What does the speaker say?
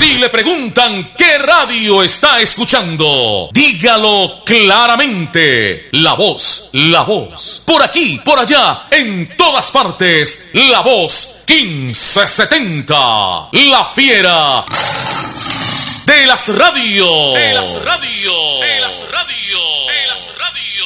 Si le preguntan qué radio está escuchando, dígalo claramente. La Voz, La Voz. Por aquí, por allá, en todas partes. La Voz 1570. La fiera de las radios. De las radios. De las radios. De las radios.